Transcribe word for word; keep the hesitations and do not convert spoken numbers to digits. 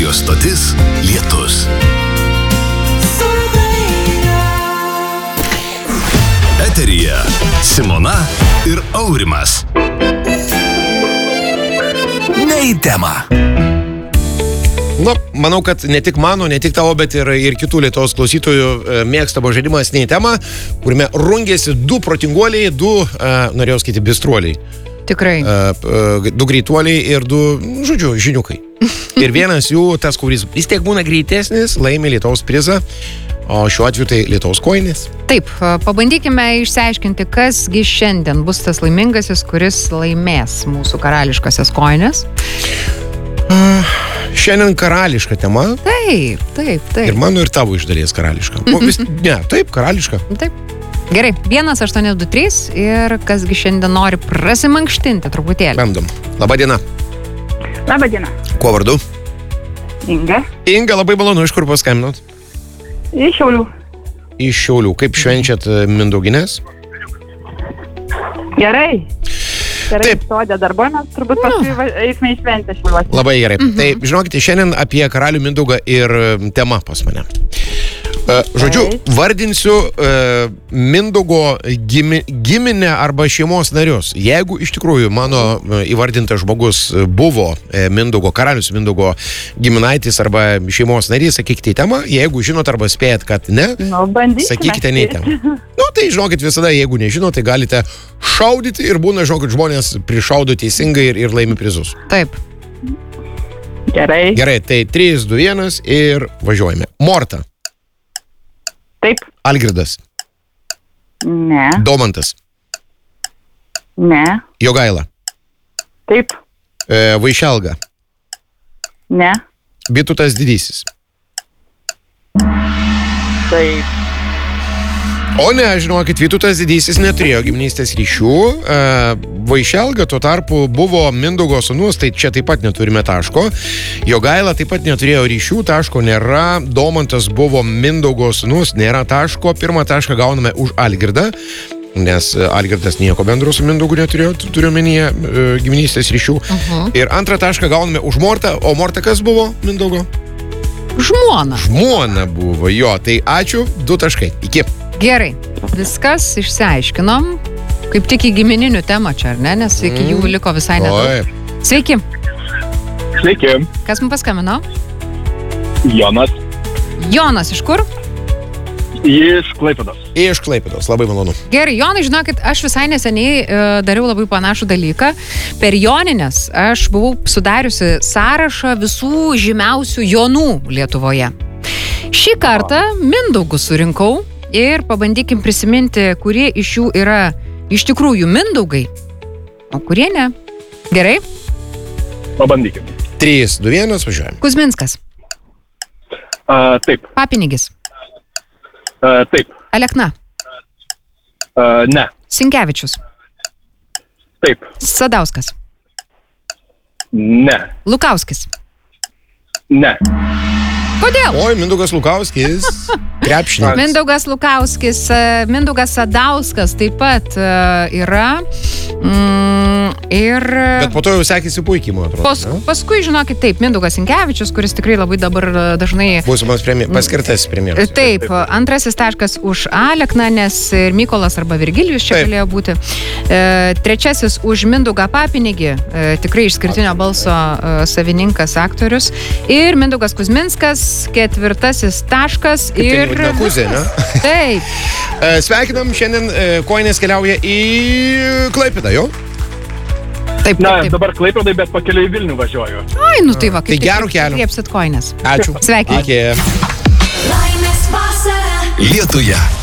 radijos stotis Lietus. Eteryje Simona ir Aurimas. Ne į temą. Na, manau, kad ne tik mano, ne tik tavo, bet ir, ir kitų Lietuvos klausytojų e, mėgstamo žaidimas Ne į temą, kuriame rungėsi du protinguoliai, du, e, norėjau sakyti, bistruoliai. Tikrai. E, e, du greituoliai ir du, žodžiu, žiniukai. Ir vienas jų, tas, kuris vis tiek būna greitesnis, laimi Lietuvos prizą, o šiuo atveju tai Lietuvos koinės. Taip, pabandykime išsiaiškinti, kasgi šiandien bus tas laimingasis, kuris laimės mūsų karališkasias koinės. Uh, šiandien karališka tema. Taip, taip, taip. Ir mano ir tavo iš dalies karališka. O vis, ne, taip, karališka. Taip. Gerai, vienas aštuoni du trys ir kasgi šiandien nori prasimankštinti truputėlį. Bandom. Labą dieną. Labą dieną. Kuo vardu? Inga. Inga, labai malonu, iš kur paskambinot? Iš Šiaulių. Iš Šiaulių. Kaip švenčiat Mindauginės? Gerai. Gerai, Taip. sodė darbojame, turbūt paskui va- eisime į šventę Šiauliuose. Labai gerai. Mhm. Tai, žinokite, šiandien apie karalių Mindaugą ir tema pas mane. Uh, žodžiu, vardinsiu uh, Mindaugo gimi, giminę arba šeimos narius. Jeigu iš tikrųjų mano uh, įvardintas žmogus buvo uh, Mindaugo karalius, Mindaugo giminaitis arba šeimos narys, sakykite į temą. Jeigu žinot arba spėjat, kad ne, Nu, bandykime. sakykite ne į temą. Nu, tai žinokit visada, jeigu nežinot, tai galite šaudyti ir būna, žinokit, žmonės prišaudo teisingai ir, ir laimi prizus. Taip. Gerai. Gerai, tai trys, du, vienas ir važiuojame. Morta. Taip. Algirdas. Ne. Domantas. Ne. Jogaila. Taip. E, Vaišelga. Ne. Bitutas Didysis. Taip. O ne, žinokit, Vytutas Didysis neturėjo giminystės ryšių. E, Vaišelga tuo tarpu buvo Mindaugo sūnus, tai čia taip pat neturime taško. Jogaila taip pat neturėjo ryšių, taško nėra. Domantas buvo Mindaugo sūnus, nėra taško. Pirmą tašką gauname už Algirdą, nes Algirdas nieko bendro su Mindaugu neturėjo, turiu omenyje e, giminystės ryšių. Uh-huh. Ir antrą tašką gauname už Mortą. O Morta kas buvo Mindaugo? Žmona. Žmona buvo, jo. Tai ačiū, du taškai. Iki. Gerai, viskas išsiaiškinom. Kaip tik į gimininių temą čia, ar ne? Nes iki jų liko visai nedaug. Oi. Sveiki. Sveiki, Kas mums paskambino? Jonas Jonas, iš kur? iš Klaipėdos. Iš Klaipėdos, labai malonu. Gerai, Jonai, žinokit, aš visai neseniai e, dariau labai panašų dalyką. Per Jonines aš buvau sudariusi sąrašą visų žymiausių Jonų Lietuvoje. Šį kartą Mindaugus surinkau ir pabandykim prisiminti, kurie iš jų yra iš tikrųjų Mindaugai, o kurie ne. Gerai? Pabandykim. trys, du, vienas, važiuojam. Kuzminskas, Uh, taip, Papinigis, uh, taip, Alekna, uh, ne, Sinkevičius, taip, Sadauskas, ne, Lukauskis. ne, Kodėl? Oi, Mindaugas Lukauskis, krepšininkas. Mindaugas Lukauskis, e, Mindaugas Sadauskas taip pat e, yra. Mm, ir Bet po to jau sekėsi puikiai, man atrodo. pas, ne? paskui, žinokit, taip, Mindaugas Sinkevičius, kuris tikrai labai dabar e, dažnai... Būsimas premje- paskirtas premjeras. Taip, antrasis taškas už Alekną, nes ir Mykolas arba Virgilijus čia Taip. galėjo būti. E, trečiasis už Mindaugą Papinigį, e, tikrai išskirtinio balso e, savininkas, aktorius. Ir Mindaugas Kuzminskas, ketvirtasis taškas. Kaip ten Ir... vadina, Kuzė, ne? Taip. E, Sveikinam, šiandien e, koinės keliauja į Klaipėdą, jo? Taip, na, taip, taip. dabar Klaipėdai, bet pakeliui į Vilnių važiuoju. Ai, nu tai va, Tai kaip gerų kelių. Griebsit koinės. Ačiū. Sveiki. Iki. Lietuje